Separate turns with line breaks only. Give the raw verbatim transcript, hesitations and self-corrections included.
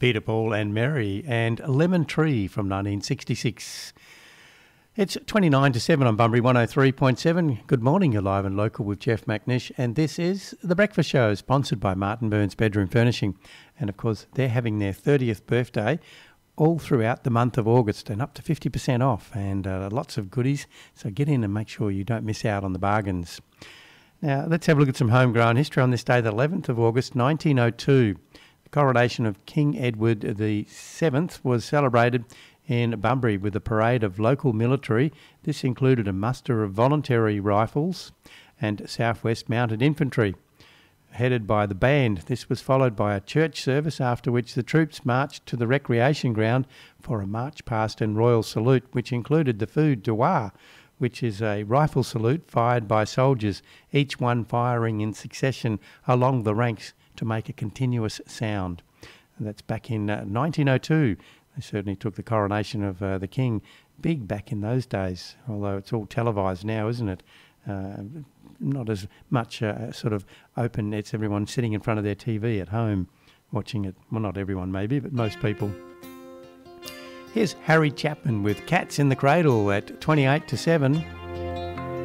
Peter, Paul and Mary, and Lemon Tree from nineteen sixty-six. It's twenty-nine to seven on Bunbury one oh three point seven. Good morning, you're live and local with Jeff McNish, and this is The Breakfast Show, sponsored by Martin Burns Bedroom Furnishing. And of course, they're having their thirtieth birthday all throughout the month of August and up to fifty percent off, and uh, lots of goodies. So get in and make sure you don't miss out on the bargains. Now, let's have a look at some homegrown history on this day, the eleventh of August, nineteen oh two. The coronation of King Edward the seventh was celebrated in Bunbury with a parade of local military. This included a muster of voluntary rifles and Southwest Mounted Infantry, headed by the band. This was followed by a church service, after which the troops marched to the recreation ground for a march past and royal salute, which included the feu de roi, which is a rifle salute fired by soldiers, each one firing in succession along the ranks to make a continuous sound. And that's back in uh, nineteen oh two. They certainly took the coronation of uh, the King big back in those days, although it's all televised now, isn't it? Uh, not as much uh, sort of open. It's everyone sitting in front of their T V at home watching it. Well, not everyone maybe, but most people. Here's Harry Chapman with Cats in the Cradle at twenty-eight to seven.